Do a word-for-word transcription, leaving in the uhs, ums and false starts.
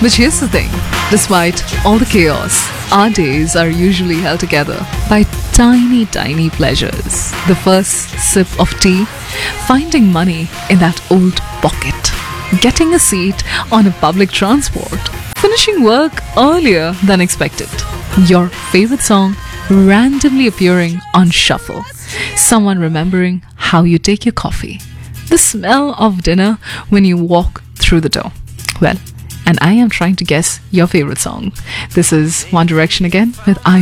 But here's the thing, despite all the chaos, our days are usually held together by tiny, tiny pleasures. The first sip of tea, finding money in that old pocket, getting a seat on a public transport, finishing work earlier than expected, your favorite song randomly appearing on shuffle, someone remembering how you take your coffee, the smell of dinner when you walk through the door. Well, and I am trying to guess your favorite song. This is One Direction again with I